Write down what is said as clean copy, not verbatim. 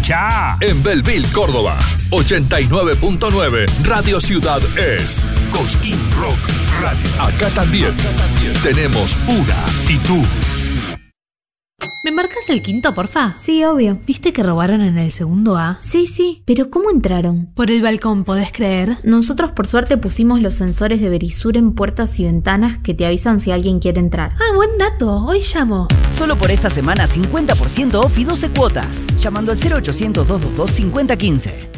escuchá. En Belville, Córdoba, 89.9, Radio Ciudad es Cosquín Rock Radio. Acá también tenemos una actitud. ¿Me marcas el quinto, porfa? Sí, obvio. ¿Viste que robaron en el segundo A? Sí, pero ¿cómo entraron? Por el balcón, ¿podés creer? Nosotros por suerte pusimos los sensores de Verisur en puertas y ventanas que te avisan si alguien quiere entrar. Ah, buen dato, hoy llamo. Solo por esta semana 50% off y 12 cuotas. Llamando al 0800 222 5015.